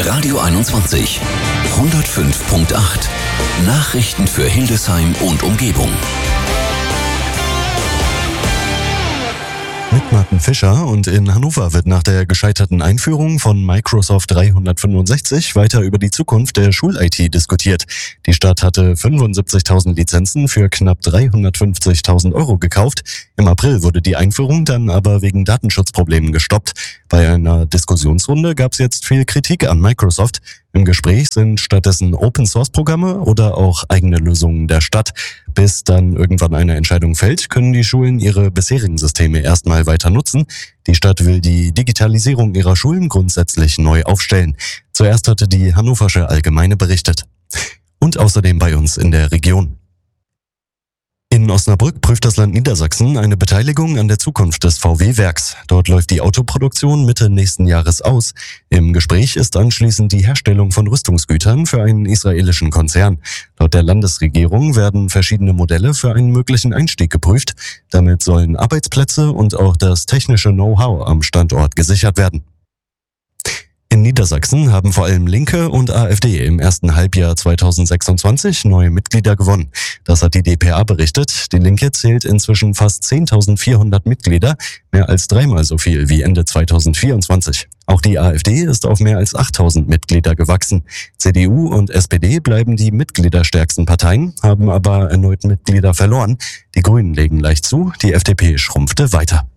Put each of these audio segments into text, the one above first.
Radio 21 105.8 Nachrichten für Hildesheim und Umgebung. Mit Martin Fischer, und in Hannover wird nach der gescheiterten Einführung von Microsoft 365 weiter über die Zukunft der Schul-IT diskutiert. Die Stadt hatte 75.000 Lizenzen für knapp 350.000 € gekauft. Im April wurde die Einführung dann aber wegen Datenschutzproblemen gestoppt. Bei einer Diskussionsrunde gab es jetzt viel Kritik an Microsoft. Im Gespräch sind stattdessen Open-Source-Programme oder auch eigene Lösungen der Stadt. Bis dann irgendwann eine Entscheidung fällt, können die Schulen ihre bisherigen Systeme erstmal weiter nutzen. Die Stadt will die Digitalisierung ihrer Schulen grundsätzlich neu aufstellen. Zuerst hatte die Hannoversche Allgemeine berichtet. Und außerdem bei uns in der Region. In Osnabrück prüft das Land Niedersachsen eine Beteiligung an der Zukunft des VW-Werks. Dort läuft die Autoproduktion Mitte nächsten Jahres aus. Im Gespräch ist anschließend die Herstellung von Rüstungsgütern für einen israelischen Konzern. Laut der Landesregierung werden verschiedene Modelle für einen möglichen Einstieg geprüft. Damit sollen Arbeitsplätze und auch das technische Know-how am Standort gesichert werden. In Niedersachsen haben vor allem Linke und AfD im ersten Halbjahr 2026 neue Mitglieder gewonnen. Das hat die dpa berichtet. Die Linke zählt inzwischen fast 10.400 Mitglieder, mehr als dreimal so viel wie Ende 2024. Auch die AfD ist auf mehr als 8.000 Mitglieder gewachsen. CDU und SPD bleiben die mitgliederstärksten Parteien, haben aber erneut Mitglieder verloren. Die Grünen legen leicht zu, die FDP schrumpfte weiter.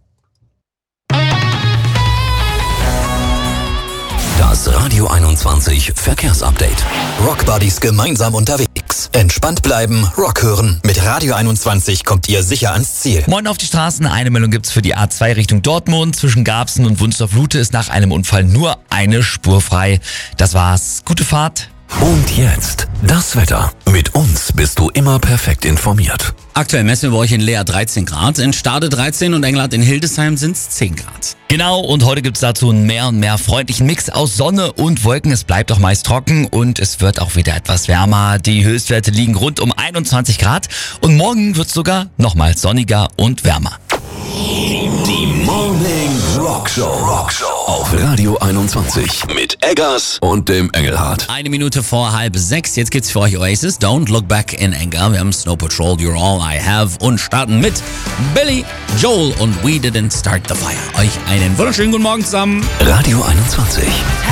Das Radio 21 Verkehrsupdate. Rockbuddies gemeinsam unterwegs. Entspannt bleiben, Rock hören. Mit Radio 21 kommt ihr sicher ans Ziel. Moin auf die Straßen. Eine Meldung gibt's für die A2 Richtung Dortmund. Zwischen Garbsen und Wunsdorf-Lute ist nach einem Unfall nur eine Spur frei. Das war's. Gute Fahrt. Und jetzt das Wetter. Mit uns bist du immer perfekt informiert. Aktuell messen wir bei euch in Leer 13 Grad, in Stade 13 und Engelhardt in Hildesheim sind's 10 Grad. Genau, und heute gibt's dazu einen mehr und mehr freundlichen Mix aus Sonne und Wolken. Es bleibt auch meist trocken und es wird auch wieder etwas wärmer. Die Höchstwerte liegen rund um 21 Grad und morgen wird's sogar nochmals sonniger und wärmer. Die Morning Rockshow auf Radio 21 mit Eggers und dem Engelhardt. 1 Minute vor 5:30, jetzt geht's für euch Oasis, Don't Look Back in Anger. Wir haben Snow Patrol, You're All I Have und starten mit Billy Joel und We Didn't Start the Fire. Euch einen wunderschönen guten Morgen zusammen. Radio 21.